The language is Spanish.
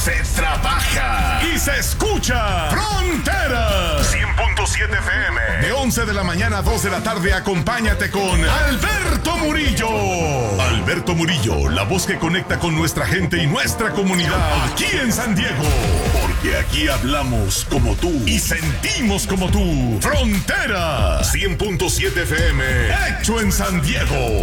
se trabaja y se escucha. Fronteras 100.7 FM. De 11 de la mañana a 2 de la tarde, acompáñate con Alberto Murillo. Alberto Murillo, la voz que conecta con nuestra gente y nuestra comunidad aquí en San Diego. Porque aquí hablamos como tú y sentimos como tú. Fronteras 100.7 FM. Hecho en San Diego.